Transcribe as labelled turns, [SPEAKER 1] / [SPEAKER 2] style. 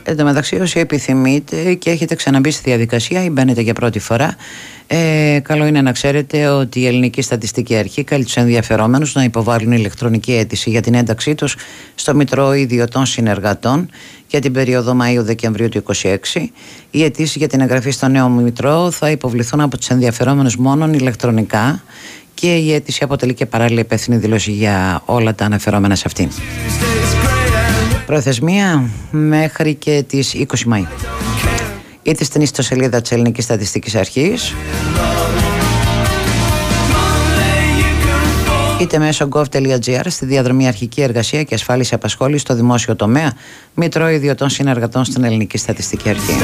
[SPEAKER 1] Εν τω μεταξύ, όσοι επιθυμείτε και έχετε ξαναμπεί στη διαδικασία ή μπαίνετε για πρώτη φορά, καλό είναι να ξέρετε ότι η Ελληνική Στατιστική Αρχή καλεί τους ενδιαφερόμενους να υποβάλουν ηλεκτρονική αίτηση για την ένταξή τους στο Μητρό Ιδιωτών Συνεργατών για την περίοδο Μαΐου-Δεκεμβρίου του 2026. Οι αιτήσεις για την εγγραφή στο νέο Μητρό θα υποβληθούν από τους ενδιαφερόμενους μόνον ηλεκτρονικά και η αίτηση αποτελεί και παράλληλη υπεύθυνη δήλωση για όλα τα αναφερόμενα σε αυτήν. Προθεσμία μέχρι και τις 20 Μαΐου. Είτε στην ιστοσελίδα της Ελληνικής Στατιστικής Αρχής, είτε μέσω gov.gr στη διαδρομή Αρχική Εργασία και Ασφάλιση Απασχόληση στο δημόσιο τομέα, Μητρό Ιδιωτών Συνεργατών στην Ελληνική Στατιστική Αρχή.